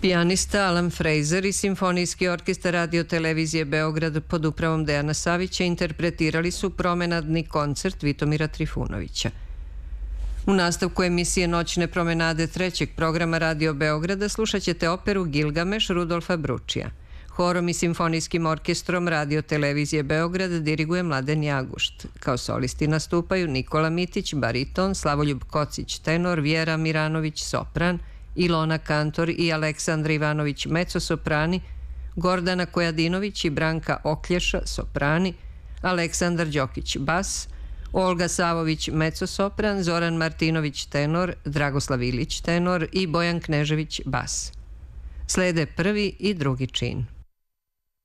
Pijanista Alan Fraser i Simfonijski orkestar Radio televizije Beograd pod upravom Dejana Savića interpretirali su promenadni koncert Vitomira Trifunovića. U nastavku emisije Noćne promenade trećeg programa Radio Beograda slušat ćete operu Gilgameš Rudolfa Bručija. Horom i simfonijskim orkestrom Radio televizije Beograd diriguje Mladen Jagušt. Kao solisti nastupaju Nikola Mitić, bariton, Slavoljub Kocić, tenor, Vjera Miranović, sopran, Ilona Kantor i Aleksandra Ivanović, mezzosoprani, Gordana Kojadinović i Branka Oklješa, soprani, Aleksandar Đokić, bas, Olga Savović, mezzosopran, Zoran Martinović, tenor, Dragoslav Ilić, tenor i Bojan Knežević, bas. Slede prvi i drugi čin.